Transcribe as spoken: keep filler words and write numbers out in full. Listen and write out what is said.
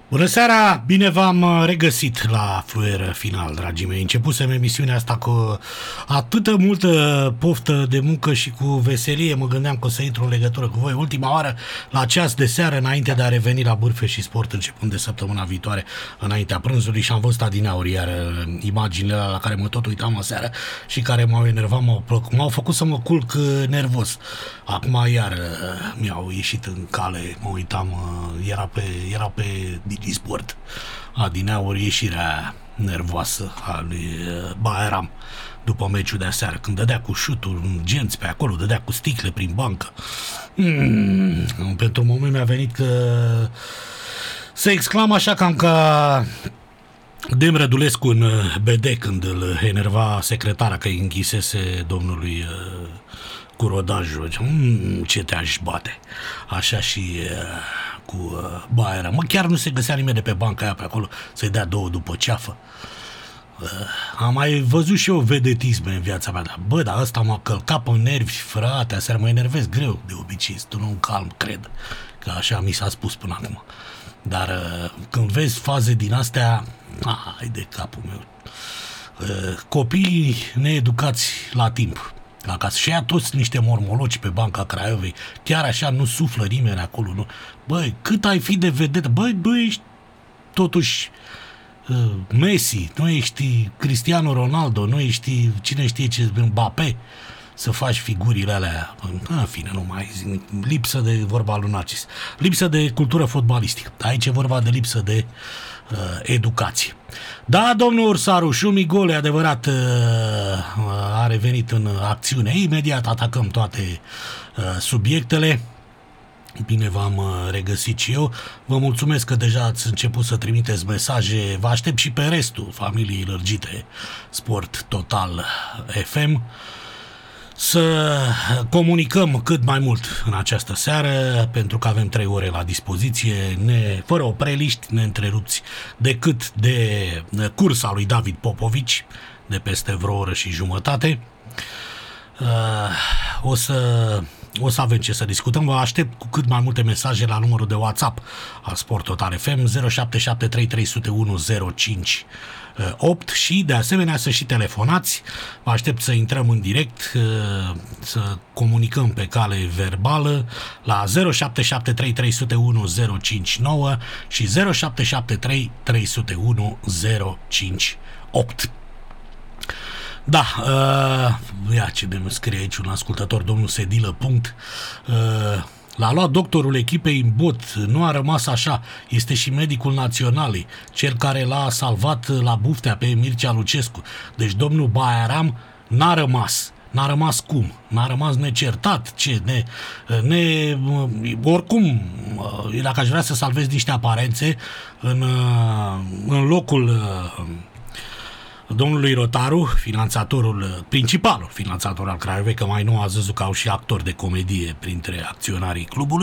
Bună seara, bine v-am regăsit la Fluier Final, dragii mei. Începusem emisiunea asta cu atâtă multă poftă de muncă și cu veselie. Mă gândeam că o să intru în legătură cu voi ultima oară la ceas de seară, înainte de a reveni la Bârfe și Sport, începând de săptămâna viitoare, înaintea prânzului, și am văzut adineauri iar imaginile la care mă tot uitam aseară și care m-au enervat, m-au, m-au făcut să mă culc nervos. Acum iar mi-au ieșit în cale, mă uitam, era pe, era pe Digisport adineauri ieșirea nervoasă a lui Baeram după meciul de aseară, când dădea cu șutul în genți pe acolo, dădea cu sticle prin bancă. Mm, pentru un moment mi-a venit că să exclam așa cam ca Dem Rădulescu în B D când îl enerva secretara că îi închisese domnului cu rodajul. Mm, ce te-aș bate. Așa și cu Baeram. Mă, chiar nu se găsea nimeni de pe banca aia pe acolo să-i dea două după ceafă. Am mai văzut și eu vedetisme în viața mea, dar bă, dar ăsta m-a călcat pe nervi, frate, aseară mă enervez greu de obicei, sunt un calm, cred, că așa mi s-a spus până acum. Dar când vezi faze din astea, ai de capul meu. Copiii needucați la timp acasă și aia toți niște mormoloci pe banca Craiovei, chiar așa nu suflă nimeni acolo, nu? Băi, cât ai fi de vedetă, băi, băi, ești totuși uh, Messi, nu ești Cristiano Ronaldo, nu ești cine știe ce, Mbappé, să faci figurile alea, în fine, nu mai zic, lipsă de vorba lui Narcis, lipsă de cultură fotbalistică, aici e vorba de lipsă de uh, educație. Da, domnul Ursaru, Șumigol, e adevărat, uh, a revenit în acțiune, imediat atacăm toate uh, subiectele. Bine v-am uh, regăsit și eu, vă mulțumesc că deja ați început să trimiteți mesaje, vă aștept și pe restul familiei lărgite Sport Total F M să comunicăm cât mai mult în această seară, pentru că avem trei ore la dispoziție, ne, fără opreliști, neîntrerupți decât de cursa lui David Popovici, de peste vreo oră și jumătate. O să, o să avem ce să discutăm. Vă aștept cu cât mai multe mesaje la numărul de WhatsApp al Sport Total F M zero șapte șapte trei trei zero unu zero cinci opt și de asemenea să și telefonați. Vă aștept să intrăm în direct, să comunicăm pe cale verbală la zero șapte șapte trei trei zero unu zero cinci nouă și zero șapte șapte trei trei zero unu zero cinci opt. Da, uh, ia ce de scrie aici un ascultător, domnul Sedilă, punct. Uh, L-a luat doctorul echipei în bot, nu a rămas așa, este și medicul naționalei, cel care l-a salvat la Buftea pe Mircea Lucescu. Deci domnul Baeram n-a rămas, n-a rămas cum? N-a rămas necertat, ce, ne, ne, oricum, dacă aș vrea să salvez niște aparențe în, în locul domnului Rotaru, finanțatorul, principalul finanțator al Craiovei, că mai nu a văzut că au și actori de comedie printre acționarii clubului.